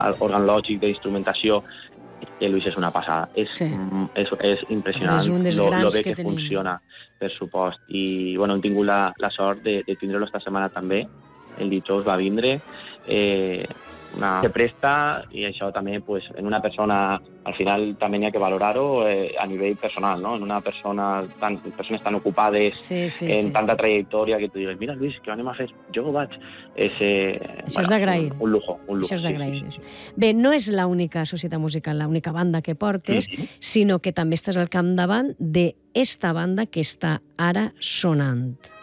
organològic, d'instrumentació, el Lluís és una passada. És impressionant lo bé que funciona, per supost. I bueno, hem tingut la sort de tindre-lo esta setmana també. El dijous va vindre. Se presta, i això també pues, en una persona, al final també n'hi ha que valorar-ho a nivell personal, no? En una persona, persones tan ocupades, tanta trajectòria, que tu digues, mira Lluís, què anem a fer? Jo ho vaig. Això és d'agrair. Un lujo. Això és d'agrair. Bé, no és l'única societat musical, l'única banda que portes, sinó que també estàs al capdavant d'esta banda que està ara sonant.